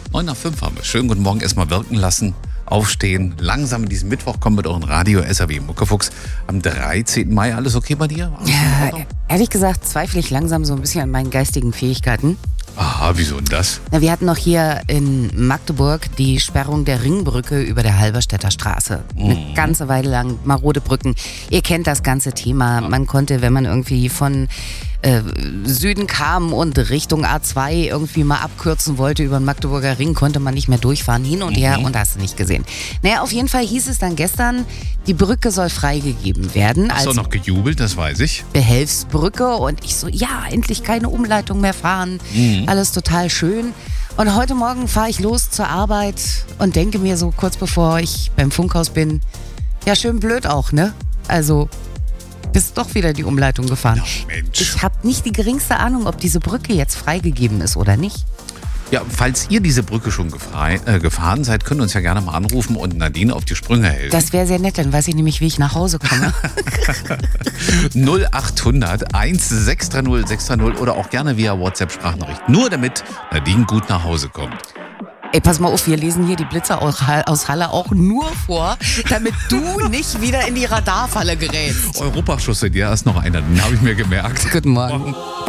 9 nach 5 haben wir. Schönen guten Morgen, erstmal wirken lassen, aufstehen, langsam in diesen Mittwoch kommen mit euren Radio SAW Muckefuchs am 13. Mai. Alles okay bei dir? Ja, ehrlich gesagt zweifle ich langsam so ein bisschen an meinen geistigen Fähigkeiten. Aha, wieso denn das? Na, wir hatten noch hier in Magdeburg die Sperrung der Ringbrücke über der Halberstädter Straße. Eine ganze Weile lang, marode Brücken. Ihr kennt das ganze Thema. Man konnte, wenn man irgendwie von Süden kam und Richtung A2 irgendwie mal abkürzen wollte über den Magdeburger Ring, konnte man nicht mehr durchfahren, hin und her, und hast du nicht gesehen. Naja, auf jeden Fall hieß es dann gestern, die Brücke soll freigegeben werden. Hast du auch noch gejubelt, das weiß ich. Behelfsbrücke, und ich so, ja, endlich keine Umleitung mehr fahren, alles total schön. Und heute Morgen fahre ich los zur Arbeit und denke mir so kurz bevor ich beim Funkhaus bin, ja, schön blöd auch, ne? Also, bist doch wieder die Umleitung gefahren. Ja, Mensch. Ich habe nicht die geringste Ahnung, ob diese Brücke jetzt freigegeben ist oder nicht. Ja, falls ihr diese Brücke schon gefahren seid, könnt ihr uns ja gerne mal anrufen und Nadine auf die Sprünge helfen. Das wäre sehr nett, dann weiß ich nämlich, wie ich nach Hause komme. 0800 1630 630 oder auch gerne via WhatsApp-Sprachnachricht. Nur damit Nadine gut nach Hause kommt. Ey, pass mal auf, wir lesen hier die Blitzer aus Halle auch nur vor, damit du nicht wieder in die Radarfalle gerätst. Europaschuss, ja, ist noch einer, den habe ich mir gemerkt. Guten Morgen.